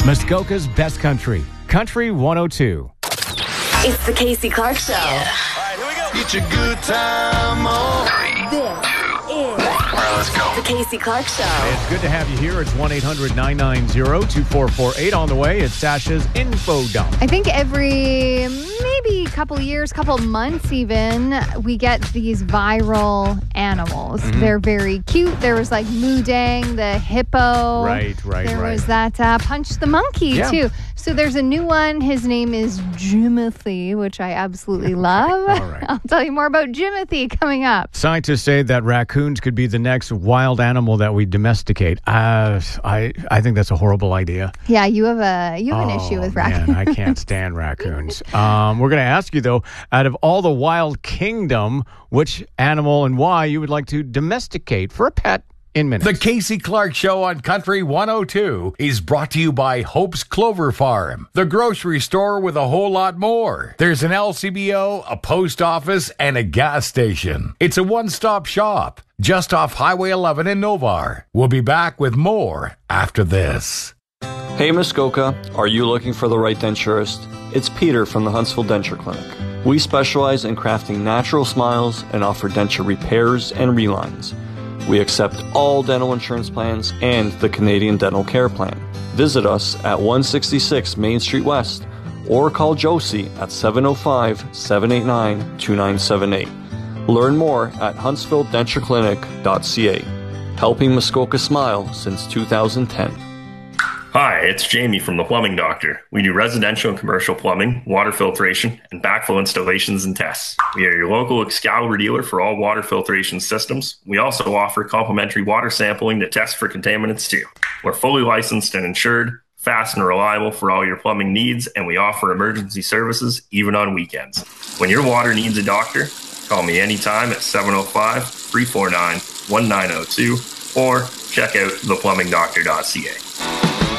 Muskoka's best country, Country 102. It's the Casey Clark Show. All right, here we go. Get your good time on. This is Let's go. the Casey Clark Show. It's good to have you here. It's 1-800-990-2448. On the way, it's Sasha's Info Dump. I think every maybe couple years, couple months even, we get these viral animals. They're very cute. There was like Moodang, the hippo. Right. There was that Punch the Monkey, too. So there's a new one. His name is Jimothy, which I absolutely love. All right. I'll tell you more about Jimothy coming up. Scientists say that raccoons could be the next wild animal that we domesticate. I think that's a horrible idea. Yeah, you have an issue with raccoons. Man, I can't stand raccoons. We're going to ask you, though, out of all the wild kingdom, which animal and why you would like to domesticate for a pet in minutes. The Casey Clark Show on Country 102 is brought to you by Hope's Clover Farm, the grocery store with a whole lot more. There's an LCBO, a post office, and a gas station. It's a one-stop shop just off Highway 11 in Novar. We'll be back with more after this. Hey Muskoka, are you looking for the right denturist? It's Peter from the Huntsville Denture Clinic. We specialize in crafting natural smiles and offer denture repairs and relines. We accept all dental insurance plans and the Canadian Dental Care Plan. Visit us at 166 Main Street West or call Josie at 705-789-2978. Learn more at huntsvilledentureclinic.ca. Helping Muskoka smile since 2010. Hi, it's Jamie from The Plumbing Doctor. We do residential and commercial plumbing, water filtration, and backflow installations and tests. We are your local Excalibur dealer for all water filtration systems. We also offer complimentary water sampling to test for contaminants too. We're fully licensed and insured, fast and reliable for all your plumbing needs, and we offer emergency services even on weekends. When your water needs a doctor, call me anytime at 705-349-1902 or check out theplumbingdoctor.ca.